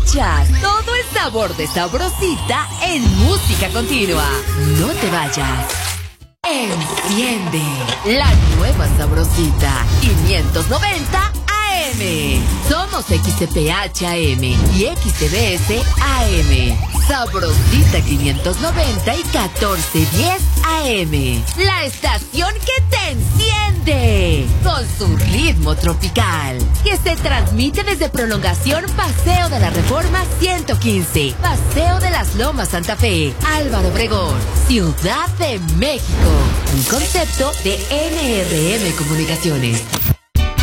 escuchas todo el sabor de Sabrosita en música continua. No te vayas. Enciende la nueva Sabrosita 590 AM. Somos XTPH-AM y XTBS AM. Sabrosita 590 y 1410 AM. La estación que te enciende con su ritmo tropical. Que se transmite desde Prolongación Paseo de la Reforma 115. Paseo de las Lomas Santa Fe. Álvaro Obregón, Ciudad de México. Un concepto de NRM Comunicaciones.